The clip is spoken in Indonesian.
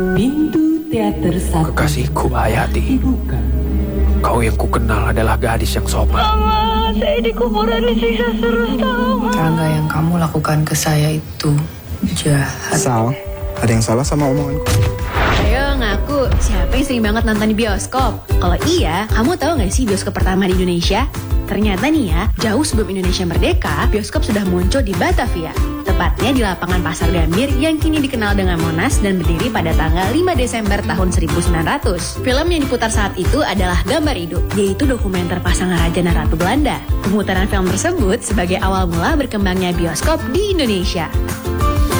Pintu teater satu Kekasihku Hayati, dibuka. kau yang kukenal adalah gadis yang sopan. Mama, saya di kuburan disiksa terus, tolong. Rangga, yang kamu lakukan ke saya itu jahat. Sal, ada yang salah sama omonganku? Ayo ngaku, siapa yang sering banget nonton di bioskop? Kalau iya, kamu tahu nggak sih bioskop pertama di Indonesia? Ternyata nih ya, jauh sebelum Indonesia merdeka, bioskop sudah muncul di Batavia. Tepatnya di lapangan Pasar Gambir yang kini dikenal dengan Monas dan berdiri pada tanggal 5 Desember tahun 1900. Film yang diputar saat itu adalah Gambar Hidup, yaitu dokumenter pasangan Raja dan Ratu Belanda. Pemutaran film tersebut sebagai awal mula berkembangnya bioskop di Indonesia.